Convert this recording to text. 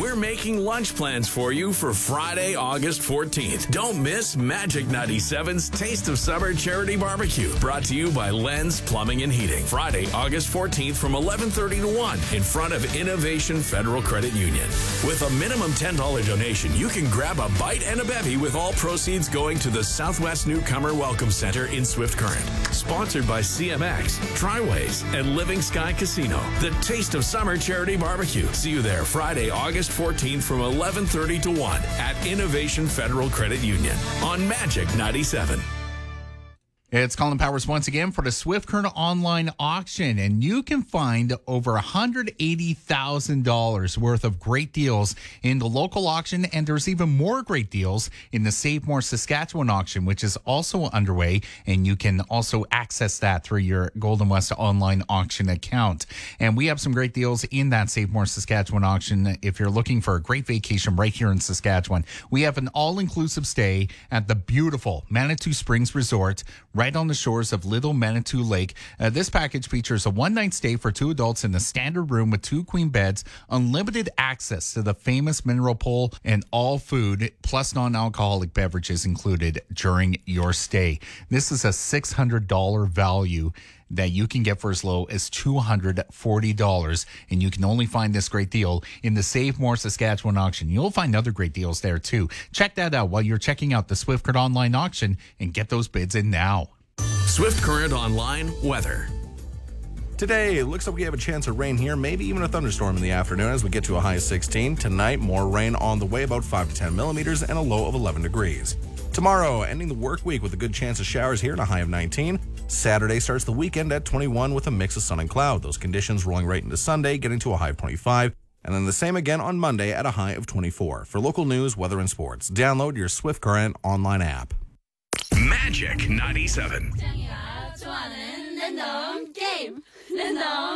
we're making lunch plans for you for Friday, August 14th. Don't miss Magic 97's Taste of Summer Charity Barbecue, brought to you by Len's Plumbing and Heating. Friday, August 14th from 11:30 to 1 in front of Innovation Federal Credit Union. With a minimum $10 donation, you can grab a bite and a bevy, with all proceeds going to the Southwest Newcomer Welcome Center in Swift Current. Sponsored by CMX, Triways, and Living Sky Casino. The Taste of Summer Charity Barbecue. See you there Friday, August 14th from 11:30 to 1 at Innovation Federal Credit Union on Magic 97. It's Colin Powers once again for the Swift Current online auction, and you can find over $180,000 worth of great deals in the local auction, and there's even more great deals in the Save More Saskatchewan auction, which is also underway, and you can also access that through your Golden West online auction account. And we have some great deals in that Save More Saskatchewan auction if you're looking for a great vacation right here in Saskatchewan. We have an all-inclusive stay at the beautiful Manitou Springs Resort, right on the shores of Little Manitou Lake. This package features a one-night stay for 2 adults in the standard room with 2 queen beds, unlimited access to the famous mineral pool, and all food plus non-alcoholic beverages included during your stay. This is a $600 value that you can get for as low as $240, and you can only find this great deal in the Save More Saskatchewan auction. You'll find other great deals there too. Check that out while you're checking out the Swift Current online auction and get those bids in now. Swift Current online weather. Today, it looks like we have a chance of rain here, maybe even a thunderstorm in the afternoon as we get to a high of 16. Tonight, more rain on the way, about 5 to 10 millimeters and a low of 11 degrees. Tomorrow, ending the work week with a good chance of showers here and a high of 19. Saturday starts the weekend at 21 with a mix of sun and cloud. Those conditions rolling right into Sunday, getting to a high of 25. And then the same again on Monday at a high of 24. For local news, weather, and sports, download your Swift Current online app. Magic 97.